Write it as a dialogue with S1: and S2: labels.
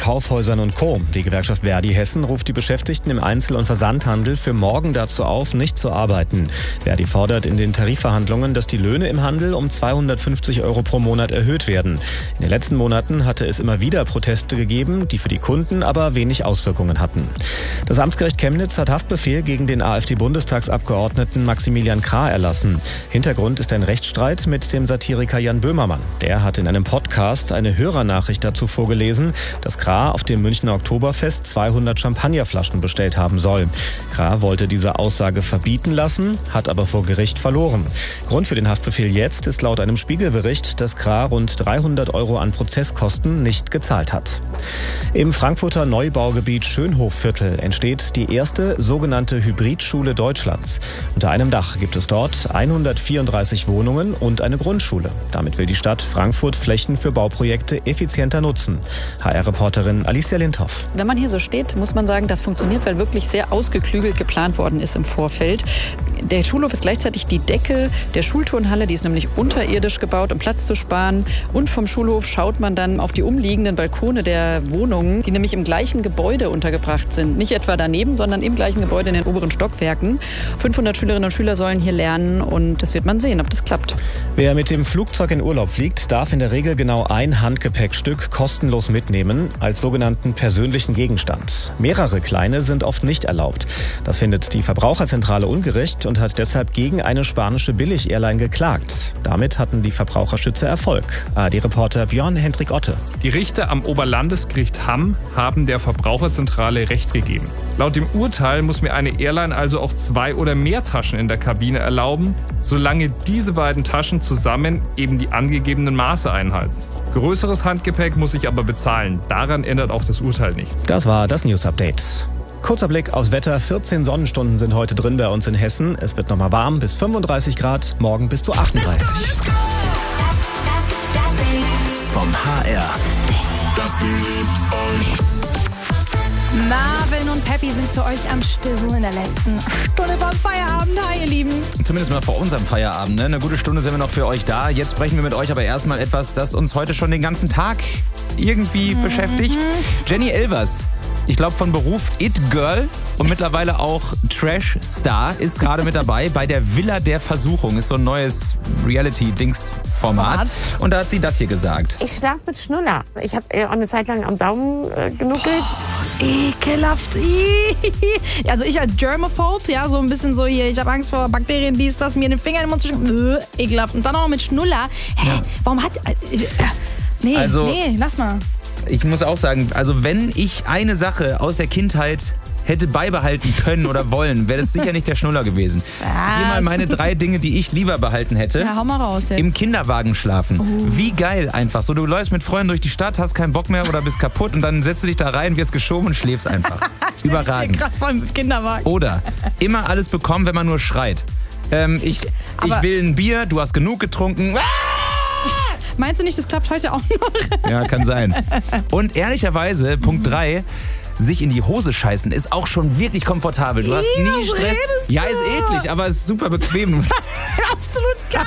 S1: Kaufhäusern und Co. Die Gewerkschaft Verdi Hessen ruft die Beschäftigten im Einzel- und Versandhandel für morgen dazu auf, nicht zu arbeiten. Verdi fordert in den Tarifverhandlungen, dass die Löhne im Handel um 250 € pro Monat erhöht werden. In den letzten Monaten hatte es immer wieder Proteste gegeben, die für die Kunden aber wenig Auswirkungen hatten. Das Amtsgericht Chemnitz hat Haftbefehl gegen den AfD-Bundestagsabgeordneten Maximilian Krah erlassen. Hintergrund ist ein Rechtsstreit mit dem Satiriker Jan Böhmermann. Der hat in einem Podcast eine Hörernachricht dazu vorgelesen, dass Krah auf dem Münchner Oktoberfest 200 Champagnerflaschen bestellt haben soll. Krah wollte diese Aussage verbieten lassen, hat aber vor Gericht verloren. Grund für den Haftbefehl jetzt ist laut einem Spiegelbericht, dass Krah rund 300 € an Prozesskosten nicht gezahlt hat. Im Frankfurter Neubaugebiet Schönhofviertel entsteht die erste sogenannte Hybridschule Deutschlands. Unter einem Dach gibt es dort 134 Wohnungen und eine Grundschule. Damit will die Stadt Frankfurt Flächen für Bauprojekte effizienter nutzen. HR-Reporterin Alicia Lindhoff.
S2: Wenn man hier so steht, muss man sagen, das funktioniert, weil wirklich sehr ausgeklügelt geplant worden ist im Vorfeld. Der Schulhof ist gleichzeitig die Decke der Schulturnhalle, die ist nämlich unterirdisch gebaut, um Platz zu sparen. Und vom Schulhof schaut man dann auf die umliegenden Balkone der Wohnungen, die nämlich im gleichen Gebäude untergebracht sind. Nicht etwa daneben, sondern im gleichen Gebäude in den oberen Stockwerken. 500 Schülerinnen und Schüler sollen hier lernen und das wird man sehen, ob das klappt.
S1: Wer mit dem Flugzeug in Urlaub fliegt, darf in der Regel genau ein Handgepäckstück kostenlos mitnehmen, als sogenannten persönlichen Gegenstand. Mehrere kleine sind oft nicht erlaubt. Das findet die Verbraucherzentrale ungerecht und hat deshalb gegen eine spanische Billig-Airline geklagt. Damit hatten die Verbraucherschützer Erfolg. ARD-Reporter Björn Hendrik Otte.
S3: Die Richter am Oberlandesgericht Hamm haben der Verbraucherzentrale Recht gegeben. Laut dem Urteil muss mir eine Airline also auch 2 oder mehr Taschen in der Kabine erlauben, solange diese beiden Taschen zusammen eben die angegebenen Maße einhalten. Größeres Handgepäck muss ich aber bezahlen. Daran ändert auch das Urteil nichts.
S1: Das war das News-Update. Kurzer Blick aufs Wetter. 14 Sonnenstunden sind heute drin bei uns in Hessen. Es wird nochmal warm bis 35 Grad, morgen bis zu 38.
S4: Vom HR. Das beliebt euch.
S5: Marvin und Peppi sind für euch am Stissel in der letzten Stunde vom Feierabend. Hi, ihr Lieben.
S6: Zumindest mal vor unserem Feierabend. Ne? Eine gute Stunde sind wir noch für euch da. Jetzt sprechen wir mit euch aber erstmal etwas, das uns heute schon den ganzen Tag irgendwie beschäftigt. Jenny Elvers, ich glaube von Beruf It-Girl und mittlerweile auch Trash-Star, ist gerade mit dabei bei der Villa der Versuchung. Ist so ein neues Reality-Dings-Format. Und da hat sie das hier gesagt.
S7: Ich schlafe mit Schnuller. Ich habe auch eine Zeit lang am Daumen genuckelt.
S5: Ekelhaft. Also ich als Germaphobe, ja, so ein bisschen so hier, ich habe Angst vor Bakterien, dies, das, mir den Finger in den Mund zu stecken. Ekelhaft. Und dann auch noch mit Schnuller. Hä? Ja. Warum hat... Nee, lass mal.
S6: Ich muss auch sagen, also wenn ich eine Sache aus der Kindheit hätte beibehalten können oder wollen, wäre das sicher nicht der Schnuller gewesen. Hier mal meine 3 Dinge, die ich lieber behalten hätte.
S5: Ja, hau mal raus jetzt.
S6: Im Kinderwagen schlafen. Wie geil einfach. So, du läufst mit Freunden durch die Stadt, hast keinen Bock mehr oder bist kaputt und dann setzt du dich da rein, wirst geschoben und schläfst einfach. Überragend.
S5: Ich voll mit Kinderwagen.
S6: Oder immer alles bekommen, wenn man nur schreit. Ich will ein Bier, du hast genug getrunken.
S5: Meinst du nicht, das klappt heute auch noch?
S6: Ja, kann sein. Und ehrlicherweise, Punkt 3, sich in die Hose scheißen ist auch schon wirklich komfortabel. Du hast nie Stress. Ja, ist eklig, aber ist super bequem.
S5: Absolut geil.